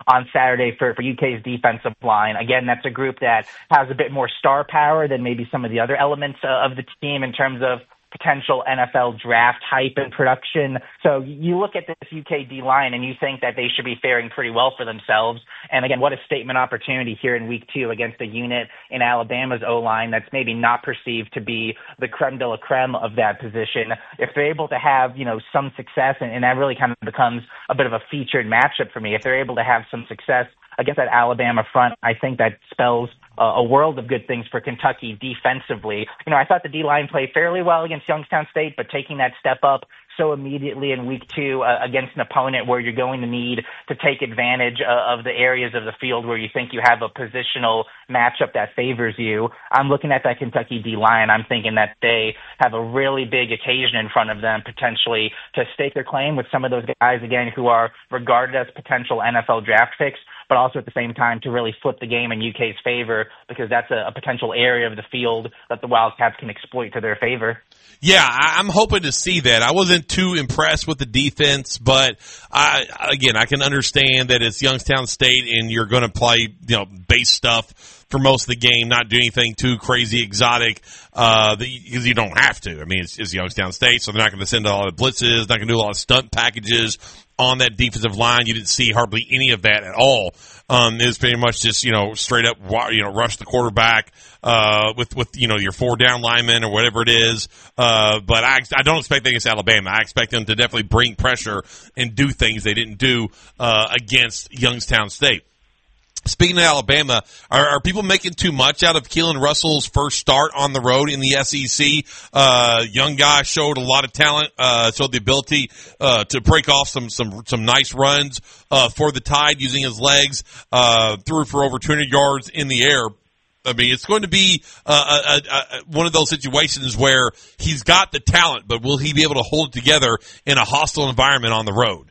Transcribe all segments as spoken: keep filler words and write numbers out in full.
on Saturday for, for U K's defensive line. Again, that's a group that has a bit more star power than maybe some of the other elements uh, of the team in terms of potential N F L draft hype and production. So you look at this U K D-line and you think that they should be faring pretty well for themselves. And again, what a statement opportunity here in week two against a unit in Alabama's O-line that's maybe not perceived to be the creme de la creme of that position. If they're able to have, you know, some success, and, and that really kind of becomes a bit of a featured matchup for me, if they're able to have some success against that Alabama front, I think that spells uh, a world of good things for Kentucky defensively. You know, I thought the D-line played fairly well against Youngstown State, but taking that step up so immediately in week two uh, against an opponent where you're going to need to take advantage uh, of the areas of the field where you think you have a positional matchup that favors you. I'm looking at that Kentucky D-line. I'm thinking that they have a really big occasion in front of them potentially to stake their claim with some of those guys, again, who are regarded as potential N F L draft picks, but also at the same time to really flip the game in U K's favor, because that's a, a potential area of the field that the Wildcats can exploit to their favor. Yeah, I'm hoping to see that. I wasn't too impressed with the defense, but I, again, I can understand that it's Youngstown State and you're going to play, you know, base stuff for most of the game, not do anything too crazy exotic, uh, because you don't have to. I mean, it's, it's Youngstown State, so they're not going to send a lot of blitzes, not going to do a lot of stunt packages on that defensive line. You didn't see hardly any of that at all. Um, it was pretty much just, you know, straight up, you know, rush the quarterback, uh, with, with, you know, your four down linemen or whatever it is. Uh, but I, I don't expect that against Alabama. I expect them to definitely bring pressure and do things they didn't do, uh, against Youngstown State. Speaking of Alabama, are, are people making too much out of Keelan Russell's first start on the road in the S E C? Uh, young guy, showed a lot of talent, uh, showed the ability, uh, to break off some, some, some nice runs, uh, for the Tide using his legs, uh, threw for over two hundred yards in the air. I mean, it's going to be, uh, a, a, a, one of those situations where he's got the talent, but will he be able to hold it together in a hostile environment on the road?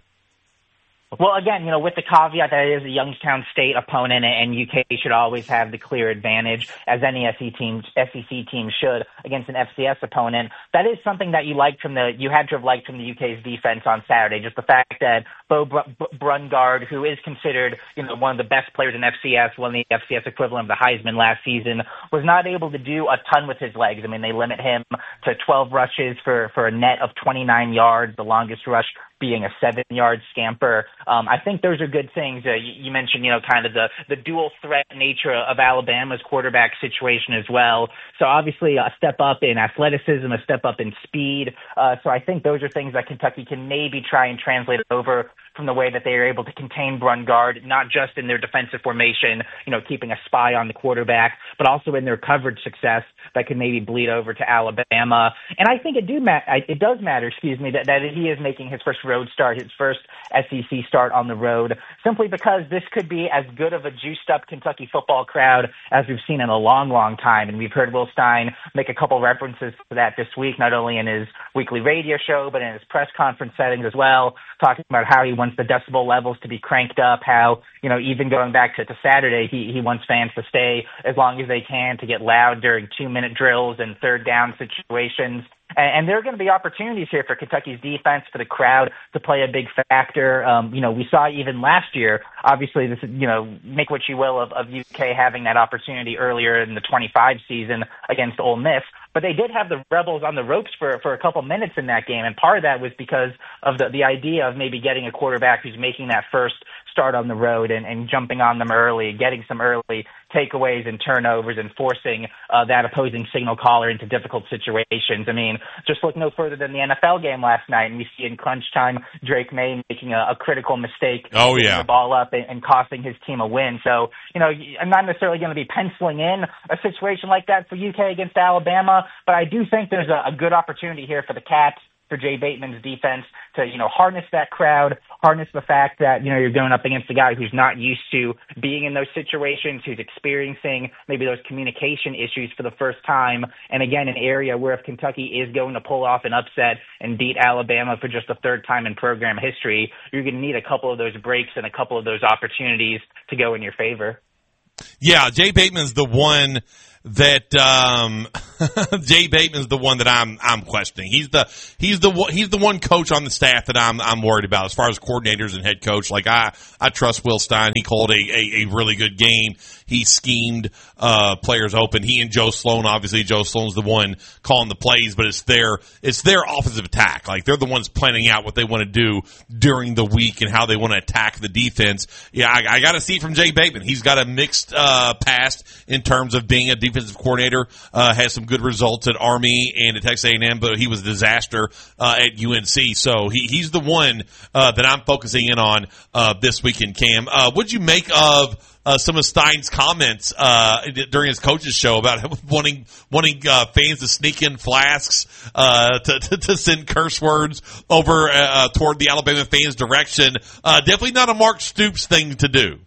Well, again, you know, with the caveat that it is a Youngstown State opponent and U K should always have the clear advantage, as any S E C team, S E C team should, against an F C S opponent, that is something that you liked from the, you had to have liked from the U K's defense on Saturday. Just the fact that Bo Brungard, who is considered, you know, one of the best players in F C S, one of the F C S equivalent of the Heisman last season, was not able to do a ton with his legs. I mean, they limit him to twelve rushes for, for a net of twenty-nine yards, the longest rush being a seven-yard scamper. Um, I think those are good things. Uh, you, you mentioned, you know, kind of the, the dual threat nature of Alabama's quarterback situation as well. So obviously a step up in athleticism, a step up in speed. Uh, so I think those are things that Kentucky can maybe try and translate over from the way that they are able to contain Brungard, not just in their defensive formation, you know, keeping a spy on the quarterback, but also in their coverage success that could maybe bleed over to Alabama. And I think it do ma- it does matter, excuse me, that, that he is making his first road start, his first S E C start on the road, simply because this could be as good of a juiced-up Kentucky football crowd as we've seen in a long, long time. And we've heard Will Stein make a couple references to that this week, not only in his weekly radio show, but in his press conference settings as well, talking about how he wants the decibel levels to be cranked up, how, you know, even going back to, to Saturday, he, he wants fans to stay as long as they can, to get loud during two-minute drills and third down situations. And there are going to be opportunities here for Kentucky's defense, for the crowd to play a big factor. Um, you know, we saw even last year, obviously, this, you know, make what you will of, of U K having that opportunity earlier in the twenty-five season against Ole Miss. But they did have the Rebels on the ropes for, for a couple minutes in that game. And part of that was because of the, the idea of maybe getting a quarterback who's making that first start on the road and, and jumping on them early, getting some early takeaways and turnovers and forcing uh, that opposing signal caller into difficult situations. I mean, just look no further than the N F L game last night, and we see in crunch time Drake May making a, a critical mistake, oh, yeah. the ball up and, and costing his team a win. So, you know, I'm not necessarily going to be penciling in a situation like that for U K against Alabama, but I do think there's a, a good opportunity here for the Cats, for Jay Bateman's defense to, you know, harness that crowd, harness the fact that, you know, you're going up against a guy who's not used to being in those situations, who's experiencing maybe those communication issues for the first time. And again, an area where if Kentucky is going to pull off an upset and beat Alabama for just the third time in program history, you're going to need a couple of those breaks and a couple of those opportunities to go in your favor. Yeah, Jay Bateman's the one that, um, Jay Bateman's the one that I'm I'm questioning. He's the he's the he's the one coach on the staff that I'm I'm worried about as far as coordinators and head coach. Like I I trust Will Stein. He called a a, a really good game. He schemed uh, players open. He and Joe Sloan, obviously Joe Sloan's the one calling the plays, but it's their it's their offensive attack. Like they're the ones planning out what they want to do during the week and how they want to attack the defense. Yeah, I, I got to see from Jay Bateman. He's got a mixed uh, past in terms of being a defensive coordinator. Uh, has some good results at Army and at Texas A and M, but he was a disaster uh, at U N C. So he, he's the one uh, that I'm focusing in on uh, this weekend. Cam, uh, what'd you make of Uh, some of Stein's comments uh, during his coach's show about wanting wanting uh, fans to sneak in flasks uh, to, to to send curse words over uh, toward the Alabama fans' direction? Uh, definitely not a Mark Stoops thing to do.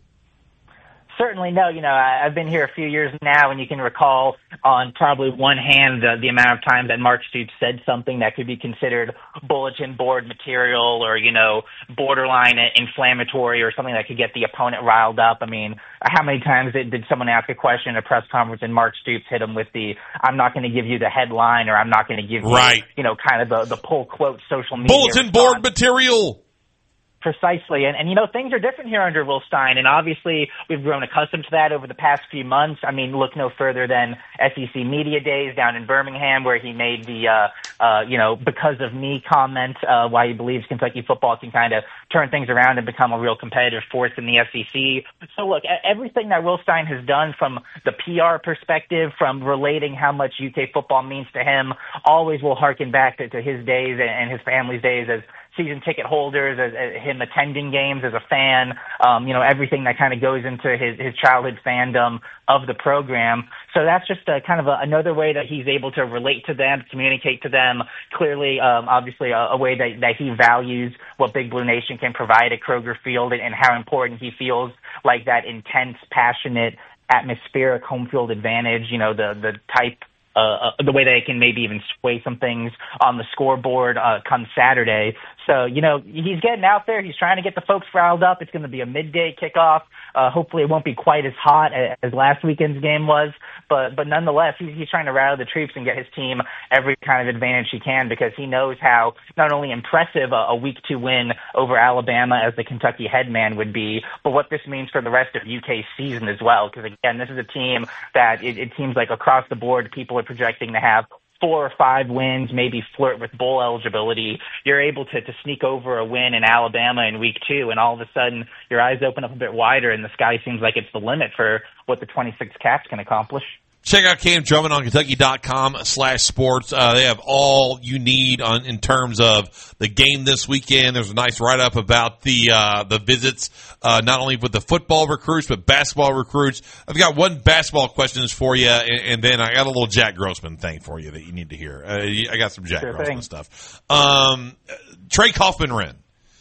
Certainly no. You know, I've been here a few years now, and you can recall on probably one hand the, the amount of times that Mark Stoops said something that could be considered bulletin board material or, you know, borderline inflammatory or something that could get the opponent riled up. I mean, how many times did, did someone ask a question in a press conference and Mark Stoops hit him with the, I'm not going to give you the headline or I'm not going to give you, right. you know, kind of the, the pull quote social media bulletin response. Board material. Precisely. And, and, you know, things are different here under Will Stein, and obviously we've grown accustomed to that over the past few months. I mean, look no further than S E C Media Days down in Birmingham, where he made the, uh, uh, you know, because of me comment, uh, why he believes Kentucky football can kind of turn things around and become a real competitive force in the S E C. So, look, everything that Will Stein has done from the P R perspective, from relating how much U K football means to him, always will harken back to, to his days and his family's days as season ticket holders, as, as him attending games as a fan, um, you know, everything that kind of goes into his, his childhood fandom of the program. So that's just a, kind of a, another way that he's able to relate to them, communicate to them. Clearly, um, obviously, a, a way that, that he values what Big Blue Nation can provide at Kroger Field and, and how important he feels like that intense, passionate, atmospheric home field advantage, you know, the, the type Uh, the way they can maybe even sway some things on the scoreboard uh, come Saturday. So, you know, he's getting out there. He's trying to get the folks riled up. It's going to be a midday kickoff. Uh, hopefully it won't be quite as hot as last weekend's game was. But but nonetheless, he's, he's trying to rally the troops and get his team every kind of advantage he can because he knows how not only impressive a, a week two win over Alabama as the Kentucky headman would be, but what this means for the rest of U K's season as well. Because, again, this is a team that it, it seems like across the board people are projecting to have four or five wins, maybe flirt with bowl eligibility. You're able to, to sneak over a win in Alabama in week two, and all of a sudden your eyes open up a bit wider, and the sky seems like it's the limit for what the twenty-six Cats can accomplish. Check out Cam Drummond on Kentucky.com slash sports. Uh, they have all you need on in terms of the game this weekend. There's a nice write-up about the uh, the visits, uh, not only with the football recruits, but basketball recruits. I've got one basketball questions for you, and, and then I got a little Jack Grossman thing for you that you need to hear. Uh, I got some Jack sure Grossman thing. stuff. Um, Trey Kaufman-Renn.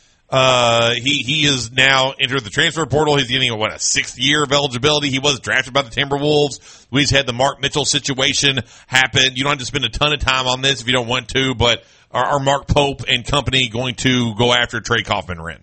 Uh, he, he is now entered the transfer portal. He's getting, a, what, a sixth year of eligibility. He was drafted by the Timberwolves. We just had the Mark Mitchell situation happen. You don't have to spend a ton of time on this if you don't want to, but are, are Mark Pope and company going to go after Trey Kaufman-Renn?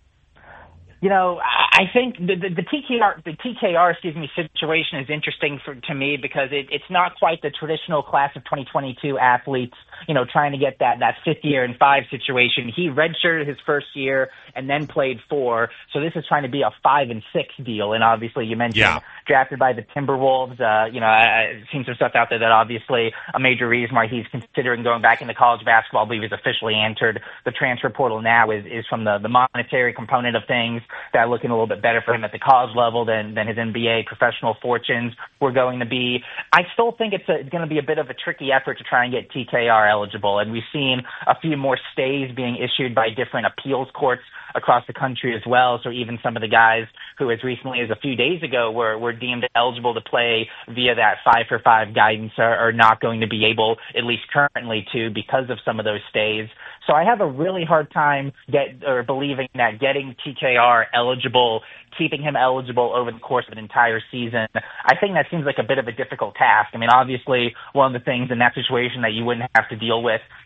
You know, I think the, the, the T K R, the T K R, excuse me, situation is interesting for, to me because it, it's not quite the traditional class of twenty twenty-two athletes, you know, trying to get that, that fifth year and five situation. He redshirted his first year and then played four. So this is trying to be a five and six deal. And obviously you mentioned yeah. drafted by the Timberwolves. Uh, you know, I, I've seen some stuff out there that obviously a major reason why he's considering going back into college basketball, I believe he's officially entered the transfer portal now is, is from the, the monetary component of things that are looking a little bit better for him at the college level than, than his N B A professional fortunes were going to be. I still think it's, a, it's going to be a bit of a tricky effort to try and get T K R eligible. And we've seen a few more stays being issued by different appeals courts across the country as well. So even some of the guys who as recently as a few days ago were, were deemed eligible to play via that five for five guidance are, are not going to be able, at least currently, to because of some of those stays. So I have a really hard time get or believing that getting T K R eligible, keeping him eligible over the course of an entire season, I think that seems like a bit of a difficult task. I mean, obviously, one of the things in that situation that you wouldn't have to deal with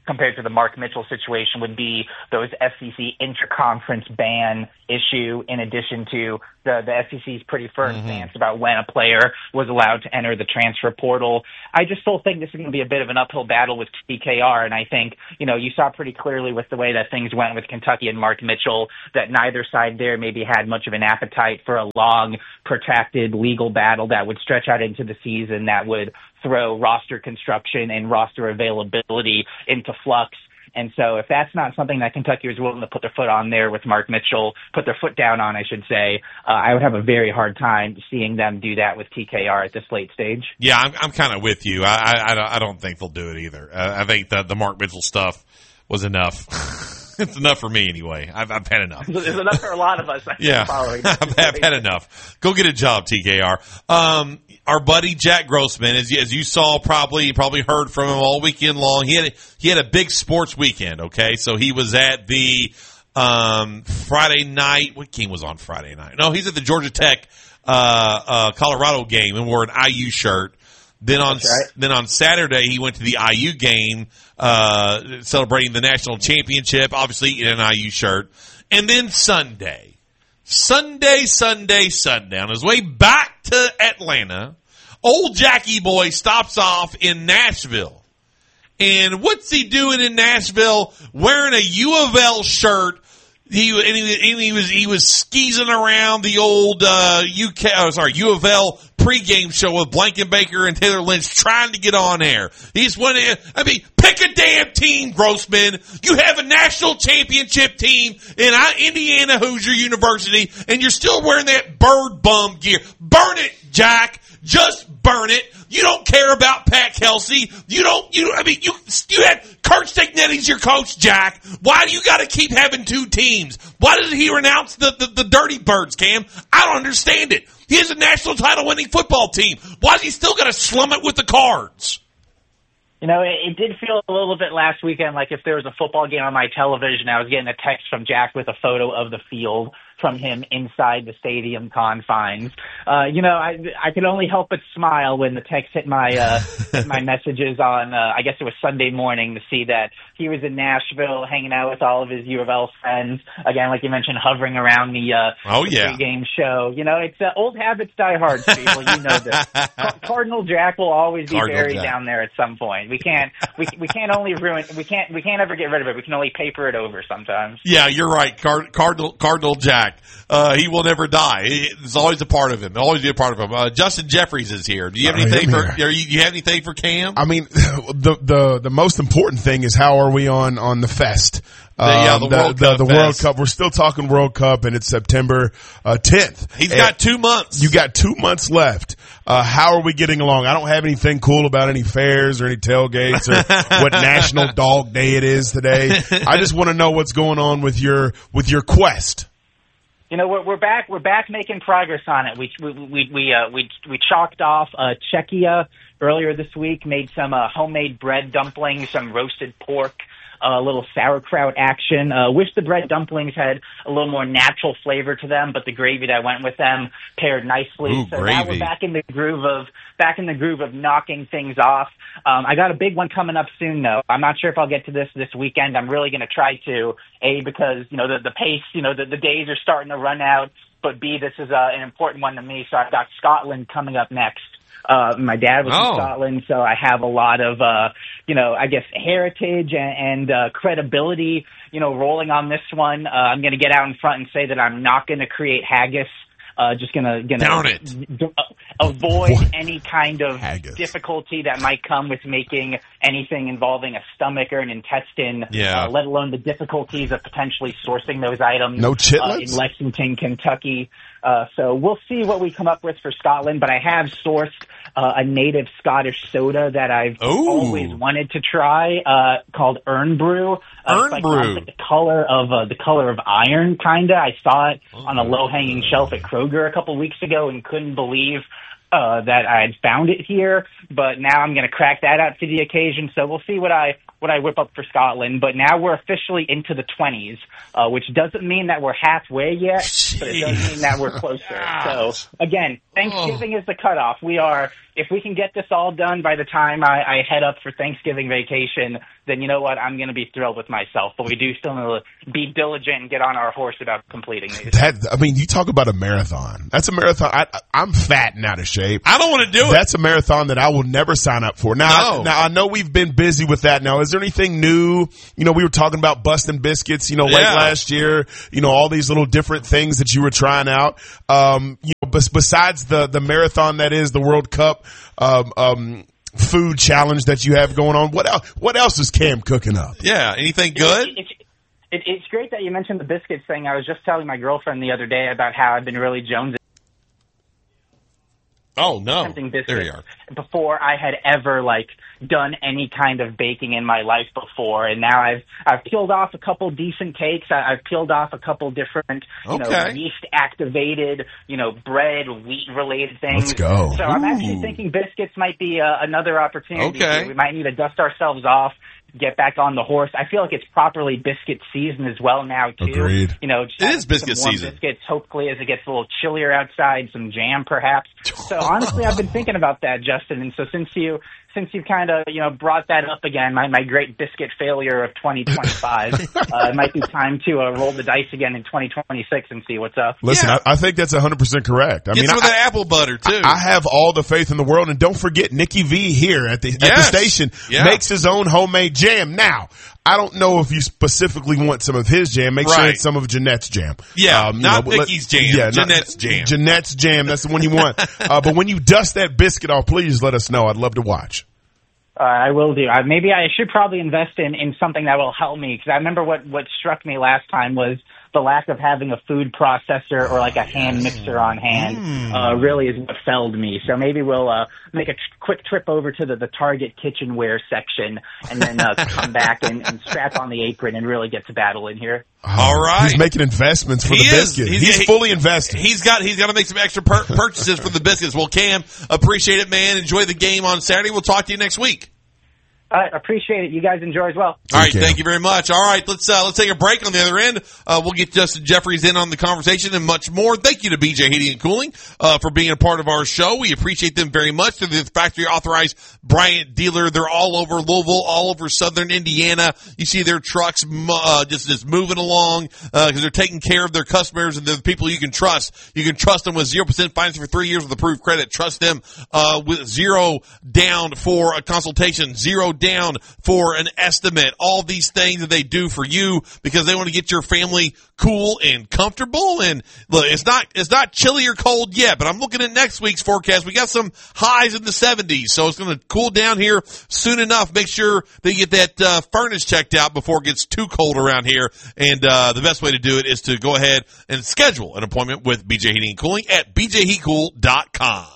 compared to the Mark Mitchell situation would be those S E C interconference ban issue, in addition to the, the S E C's pretty firm mm-hmm. stance about when a player was allowed to enter the transfer portal. I just still think this is going to be a bit of an uphill battle with T K R, and I think, you know, you saw pretty clearly with the way that things went with Kentucky and Mark Mitchell that neither side there maybe had much of an appetite for a long, protracted legal battle that would stretch out into the season, that would throw roster construction and roster availability into flux. And so if that's not something that Kentucky was willing to put their foot on there with Mark Mitchell, put their foot down on, I should say, uh, I would have a very hard time seeing them do that with T K R at this late stage. Yeah, I'm, I'm kind of with you. I, I, I don't think they'll do it either. Uh, I think the, the Mark Mitchell stuff was enough. It's enough for me anyway. I've, I've had enough. It's enough for a lot of us. Yeah, I've, I've had enough. Go get a job, T K R. Um, our buddy Jack Grossman, as you, as you saw, probably you probably heard from him all weekend long. He had a, he had a big sports weekend. Okay, so he was at the um, Friday night. What game was on Friday night? No, he's at the Georgia Tech uh, uh, Colorado game and wore an I U shirt. Then on right. then on Saturday he went to the I U game, uh, celebrating the national championship, obviously in an I U shirt. And then Sunday, Sunday, Sunday, Sunday, on his way back to Atlanta, old Jackie boy stops off in Nashville. And what's he doing in Nashville? Wearing a U of L shirt. He and he, and he was he was skeezing around the old uh, U K, oh, sorry, U of L pregame show with Blankenbaker and Taylor Lynch, trying to get on air. He's one. I mean, pick a damn team, Grossman. You have a national championship team in Indiana Hoosier University, and you're still wearing that bird bum gear. Burn it, Jack. Just burn it. You don't care about Pat Kelsey. You don't, you, I mean, you, you had Kurt Stignetti's your coach, Jack. Why do you got to keep having two teams? Why did he renounce the, the, the Dirty Birds, Cam? I don't understand it. He has a national title winning football team. Why does he still got to slum it with the Cards? You know, it, it did feel a little bit last weekend like if there was a football game on my television, I was getting a text from Jack with a photo of the field from him inside the stadium confines. Uh, you know, I I could only help but smile when the text hit my uh, hit my messages on, uh, I guess it was Sunday morning, to see that he was in Nashville hanging out with all of his U of L friends. Again, like you mentioned, hovering around the, uh, oh, the yeah. pregame show. You know, it's uh, old habits die hard, people. You know this. Car- Cardinal Jack will always be Cardinal buried Jack. down there at some point. We can't we we can't only ruin we can't we can't ever get rid of it. We can only paper it over sometimes. Yeah, you're right. Card- Cardinal Cardinal Jack. Uh, he will never die. It's always a part of him. Always be a part of him. Uh, Justin Jeffries is here. Do you have anything for? Are you, you have anything for Cam? I mean, the the the most important thing is how are we on on the fest? Um, the, yeah, the, the World the, Cup. The World Cup. We're still talking World Cup, and it's September uh, tenth. He's and got two months. You got two months left. Uh, how are we getting along? I don't have anything cool about any fairs or any tailgates or what National Dog Day it is today. I just want to know what's going on with your with your quest. You know, we're, we're back. We're back making progress on it. We we we we uh, we, we chalked off uh, Czechia earlier this week. Made some uh, homemade bread dumplings, some roasted pork, a uh, little sauerkraut action. Uh, wish the bread dumplings had a little more natural flavor to them, but the gravy that went with them paired nicely. Ooh, so gravy. now we're back in the groove of back in the groove of knocking things off. Um, I got a big one coming up soon, though. I'm not sure if I'll get to this this weekend. I'm really going to try to, A, because, you know, the, the pace, you know, the, the days are starting to run out, but B, this is uh, an important one to me. So I've got Scotland coming up next. Uh, my dad was oh. in Scotland, so I have a lot of, uh, you know, I guess heritage and, and uh, credibility, you know, rolling on this one. Uh, I'm going to get out in front and say that I'm not going to create haggis. Uh, just gonna, gonna Down it. d- avoid What? any kind of Haggis. difficulty that might come with making anything involving a stomach or an intestine, Yeah. uh, let alone the difficulties of potentially sourcing those items No uh, chitlins? in Lexington, Kentucky. Uh, so we'll see what we come up with for Scotland, but I have sourced uh, a native Scottish soda that I've Ooh. always wanted to try, uh, called Earn Brew. Uh, Earn it's like, Brew. it's like the color of uh, the color of iron, kinda. I saw it on a low-hanging shelf at Kroger a couple weeks ago and couldn't believe uh, that I had found it here. But now I'm going to crack that out for the occasion. So we'll see what I what I whip up for Scotland. But now we're officially into the twenties, uh, which doesn't mean that we're halfway yet, but it does mean that we're closer. So again, Thanksgiving is the cutoff. We are, if we can get this all done by the time I, I head up for Thanksgiving vacation, then you know what? I'm going to be thrilled with myself. But we do still need to be diligent and get on our horse about completing these. That, I mean, you talk about a marathon. That's a marathon. I, I'm fat and out of shape. I don't want to do it. That's a marathon that I will never sign up for. Now, No. now I know we've been busy with that. Now, is there anything new? You know, we were talking about busting biscuits, you know, late Yeah. last year, you know, all these little different things that you were trying out. Um, you know, bes- besides the, the marathon that is the World Cup, um, um, food challenge that you have going on, what else, what else is Cam cooking up? Yeah. Anything good? It, it, it, it's great that you mentioned the biscuits thing. I was just telling my girlfriend the other day about how I've been really jonesing. Oh, no. Attempting biscuits There you are. before I had ever like done any kind of baking in my life before, and now I've I've peeled off a couple decent cakes. I, I've peeled off a couple different you know Okay. yeast activated you know bread wheat related things. Let's go. So I'm actually Ooh. thinking biscuits might be uh, another opportunity. Okay. We might need to dust ourselves off, get back on the horse. I feel like it's properly biscuit season as well now too. Agreed. You know, just It having is biscuit some warm season. Biscuits, hopefully, as it gets a little chillier outside, some jam perhaps. So honestly, I've been thinking about that, Justin. And so since you since you kind of you know brought that up again, my, my great biscuit failure of twenty twenty-five, uh, it might be time to uh, roll the dice again in twenty twenty-six and see what's up. Listen, Yeah. I, I think that's one hundred percent correct. I Get mean, some I, of that apple butter, too. I have all the faith in the world, and don't forget Nikki V here at the at the Yes. station Yeah. makes his own homemade jam. Now, I don't know if you specifically want some of his jam. Make sure Right. it's some of Jeanette's jam. Yeah, Um, you not but let- Nikki's jam, Yeah, not- Jeanette's jam. Jeanette's jam. That's the one you want. uh, but when you dust that biscuit off, please let us know. I'd love to watch. Uh, I will do. Uh, maybe I should probably invest in, in something that will help me, because I remember what, what struck me last time was the lack of having a food processor or like a hand mixer on hand uh, really is what felled me. So maybe we'll uh, make a tr- quick trip over to the, the Target kitchenware section and then uh, come back and, and strap on the apron and really get to battle in here. All right. He's making investments for He the is. biscuit. He's- He's, he- fully invested. He's got he's got to make some extra pur- purchases for the biscuits. Well, Cam, appreciate it, man. Enjoy the game on Saturday. We'll talk to you next week. I appreciate it. You guys enjoy as well. All right, Care. thank you very much. All right, let's uh, let's take a break on the other end. Uh, we'll get Justin Jeffries in on the conversation and much more. Thank you to B J Heating and Cooling uh, for being a part of our show. We appreciate them very much. They're the factory authorized Bryant dealer. They're all over Louisville, all over Southern Indiana. You see their trucks uh, just just moving along because uh, they're taking care of their customers and they're the people you can trust. You can trust them with zero percent financing for three years with approved credit. Trust them uh, with zero down for a consultation, zero down for an estimate, all these things that they do for you because they want to get your family cool and comfortable. And look, it's not, it's not chilly or cold yet, but I'm looking at next week's forecast. We got some highs in the seventies, so it's going to cool down here soon enough. Make sure that you get that uh, furnace checked out before it gets too cold around here. And uh, the best way to do it is to go ahead and schedule an appointment with B J Heating and Cooling at b j heat cool dot com.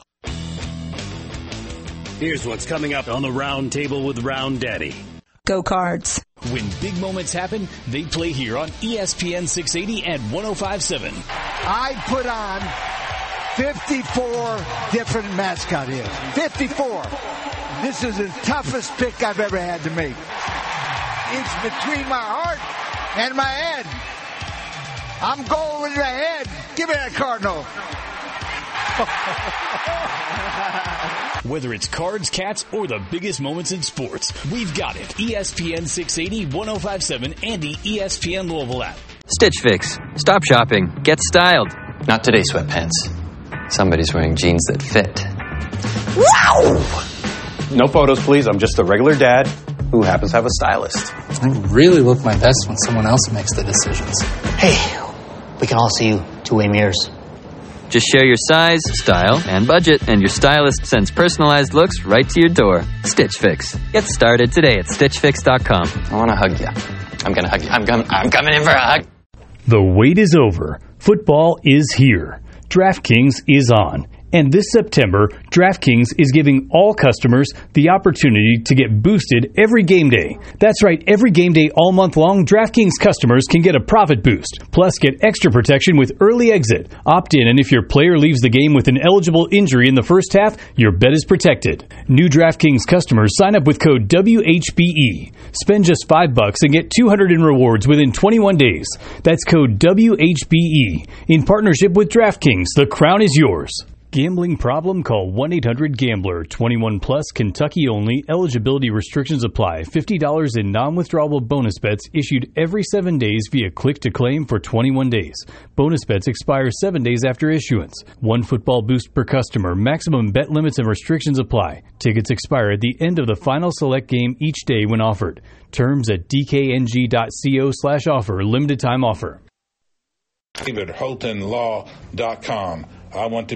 Here's what's coming up on the Round Table with Round Daddy. Go Cards. When big moments happen, they play here on E S P N six eighty and one oh five point seven. I put on fifty-four different mascot hits. fifty-four. This is the toughest pick I've ever had to make. It's between my heart and my head. I'm going with the head. Give me that Cardinal. Whether it's cards, cats, or the biggest moments in sports, we've got it. E S P N six eighty, one oh five point seven, and the E S P N Louisville app. Stitch Fix. Stop shopping. Get styled. Not today, sweatpants. Somebody's wearing jeans that fit. Wow! No photos, please. I'm just a regular dad who happens to have a stylist. I really look my best when someone else makes the decisions. Hey, we can all see you two-way mirrors. Just share your size, style, and budget, and your stylist sends personalized looks right to your door. Stitch Fix. Get started today at stitch fix dot com. I want to hug you. I'm going to hug you. I'm, com- I'm coming in for a hug. The wait is over. Football is here. DraftKings is on. And this September, DraftKings is giving all customers the opportunity to get boosted every game day. That's right, every game day all month long, DraftKings customers can get a profit boost. Plus, get extra protection with early exit. Opt in, and if your player leaves the game with an eligible injury in the first half, your bet is protected. New DraftKings customers sign up with code W H B E. Spend just five bucks and get two hundred in rewards within twenty-one days. That's code W H B E. In partnership with DraftKings, the crown is yours. Gambling problem? Call one eight hundred gambler. twenty-one plus, Kentucky only. Eligibility restrictions apply. fifty dollars in non-withdrawable bonus bets issued every seven days via click to claim for twenty-one days. Bonus bets expire seven days after issuance. One football boost per customer. Maximum bet limits and restrictions apply. Tickets expire at the end of the final select game each day when offered. Terms at dkng.co slash offer. Limited time offer. David Houghton Law dot com. I want to